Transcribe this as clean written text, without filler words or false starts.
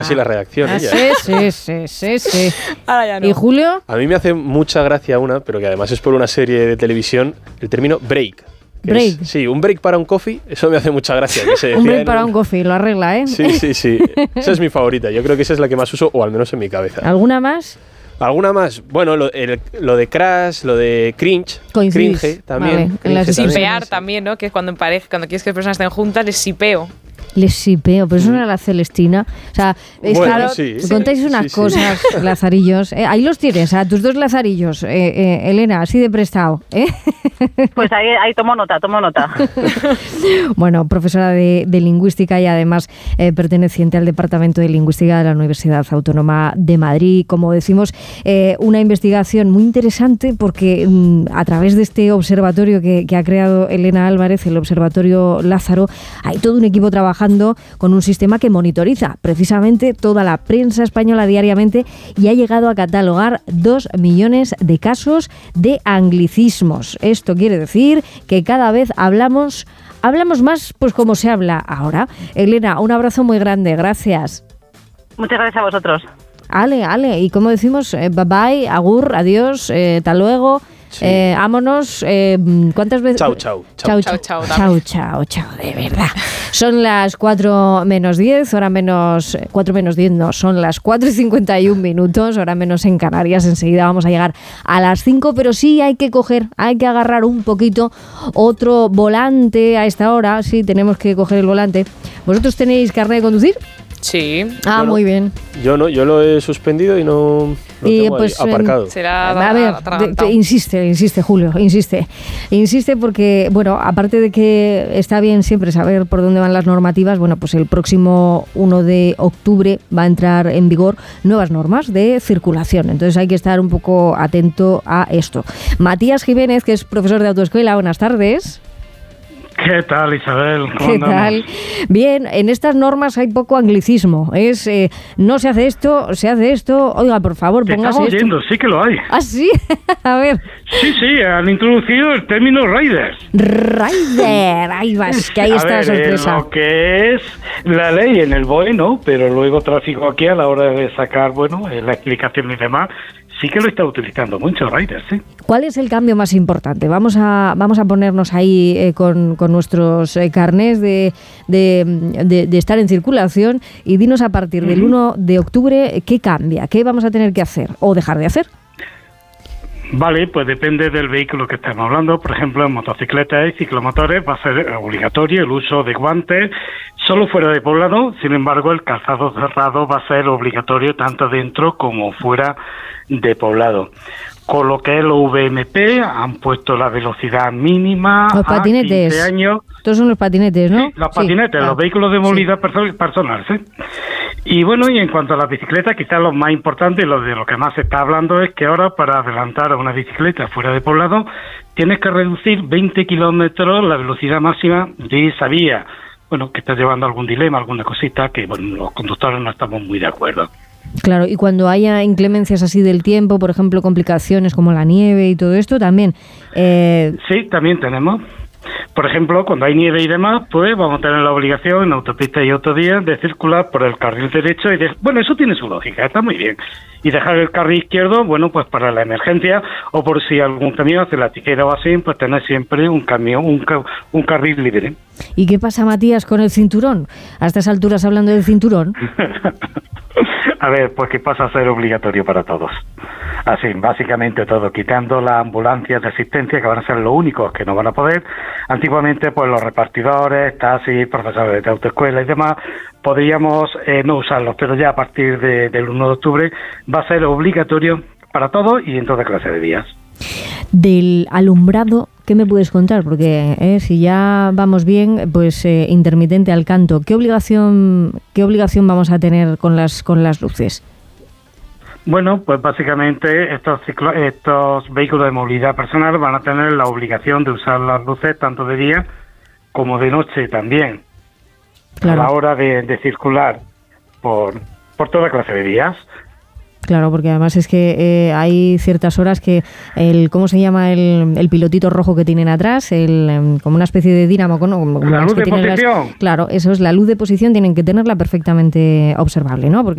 Así la redacción, ella. Sí. Ahora ya no. ¿Y Julio? A mí me hace mucha gracia una, pero que además es por una serie de televisión, el término break. Break. Sí, un break para un coffee, eso me hace mucha gracia. Que se Un decía break para un coffee, lo arregla, ¿eh? Sí. Esa es mi favorita. Yo creo que esa es la que más uso, o al menos en mi cabeza. ¿Alguna más? ¿Alguna más? Bueno, lo de crash, lo de cringe. Coincidís. Cringe también. Vale, en las Cringe también. Sipear también, ¿no? Que es cuando en pareja, cuando quieres que las personas estén juntas, les sipeo. Les sipeo, pero eso no era la Celestina. O sea, Bueno, sí. contáis unas cosas, Lazarillos. Ahí los tienes, a tus dos Lazarillos. Elena, así de prestado. Pues ahí tomo nota. Bueno, profesora de lingüística y además perteneciente al Departamento de Lingüística de la Universidad Autónoma de Madrid. Como decimos, una investigación muy interesante porque a través de este observatorio que ha creado Elena Álvarez, el Observatorio Lázaro, hay todo un equipo trabajando con un sistema que monitoriza precisamente toda la prensa española diariamente y ha llegado a catalogar 2 millones de casos de anglicismos. Esto quiere decir que cada vez hablamos más pues como se habla ahora. Elena, un abrazo muy grande, gracias. Muchas gracias a vosotros. Ale, y como decimos, bye bye, agur, adiós, hasta luego. Sí. Vámonos. ¿Cuántas veces? Chao. Chao, de verdad. Son las 4 menos 10, hora menos 4 menos 10, no, son las 4:51 minutos, hora menos en Canarias. Enseguida vamos a llegar a las 5, pero sí hay que agarrar un poquito otro volante a esta hora. Sí, tenemos que coger el volante. ¿Vosotros tenéis carnet de conducir? Sí. Ah, muy bien. Yo no, yo lo he suspendido y no tengo pues, ahí aparcado. Será A ver, insiste, Julio, insiste porque, bueno, aparte de que está bien siempre saber por dónde van las normativas, bueno, pues el próximo 1 de octubre va a entrar en vigor nuevas normas de circulación, entonces hay que estar un poco atento a esto. Matías Jiménez, que es profesor de autoescuela, buenas tardes. ¿Qué tal, Isabel? ¿Qué tal? Bien, en estas normas hay poco anglicismo. Es no se hace esto, se hace esto. Oiga, por favor, póngase estamos esto. oyendo, sí que lo hay. ¿Ah, sí? A ver. Sí, han introducido el término riders. Rider, ahí vas, que ahí está la sorpresa. Lo que es la ley en el BOE, ¿no? Pero luego tráfico aquí a la hora de sacar, bueno, la explicación y demás, sí que lo está utilizando mucho riders, ¿sí? ¿Cuál es el cambio más importante? Vamos a ponernos ahí con nuestros carnés de estar en circulación y dinos a partir del 1 de octubre qué cambia, qué vamos a tener que hacer o dejar de hacer. Vale, pues depende del vehículo que estemos hablando. Por ejemplo, en motocicletas y ciclomotores va a ser obligatorio el uso de guantes solo fuera de poblado. Sin embargo, el calzado cerrado va a ser obligatorio tanto dentro como fuera de poblado. Con lo que es los VMP han puesto la velocidad mínima los patinetes. a 15 años. Estos son los patinetes, ¿no? Sí, los patinetes, claro. Los vehículos de movilidad personal, ¿sí? Y bueno, y en cuanto a las bicicletas, quizás lo más importante y de lo que más se está hablando es que ahora para adelantar a una bicicleta fuera de poblado tienes que reducir 20 kilómetros la velocidad máxima de esa vía. Bueno, que está llevando algún dilema, alguna cosita que bueno, los conductores no estamos muy de acuerdo. Claro, y cuando haya inclemencias así del tiempo, por ejemplo, complicaciones como la nieve y todo esto, también... Sí, también tenemos. Por ejemplo, cuando hay nieve y demás, pues vamos a tener la obligación en autopistas y autovías de circular por el carril derecho y bueno, eso tiene su lógica, está muy bien. Y dejar el carril izquierdo, bueno, pues para la emergencia o por si algún camión hace la tijera o así, pues tener siempre un camión, un carril libre. ¿Y qué pasa, Matías, con el cinturón? A estas alturas hablando del cinturón. A ver, pues que pasa a ser obligatorio para todos. Así, básicamente todo, quitando las ambulancias de asistencia que van a ser los únicos que no van a poder. Antiguamente, pues los repartidores, taxis, profesores de autoescuela y demás, podríamos no usarlos, pero ya a partir del 1 de octubre va a ser obligatorio para todos y en toda clase de vías. Del alumbrado, ¿qué me puedes contar? Porque si ya vamos bien, pues intermitente al canto. ¿Qué obligación vamos a tener con las luces? Bueno, pues básicamente estos vehículos de movilidad personal van a tener la obligación de usar las luces tanto de día como de noche también, claro, a la hora de circular por toda clase de vías. Claro, porque además es que hay ciertas horas que ¿cómo se llama el pilotito rojo que tienen atrás? Como una especie de dínamo, como la luz de posición. claro, eso es la luz de posición, tienen que tenerla perfectamente observable, ¿no? Porque